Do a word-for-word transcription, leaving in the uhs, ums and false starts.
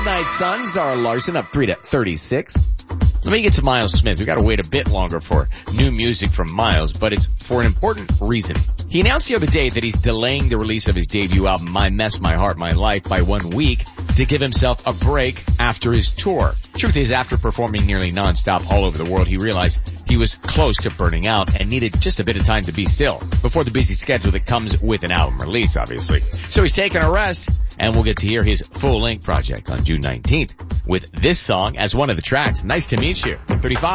Midnight Sun, Zara Larson up three to thirty-six. Let me get to Miles Smith. We gotta wait a bit longer for new music from Miles, but it's for an important reason. He announced the other day that he's delaying the release of his debut album, My Mess, My Heart, My Life, by one week to give himself a break after his tour. Truth is, after performing nearly nonstop all over the world, he realized he was close to burning out and needed just a bit of time to be still before the busy schedule that comes with an album release, obviously. So he's taking a rest, and we'll get to hear his full-length project on June nineteenth with this song as one of the tracks. Nice to meet you. thirty-five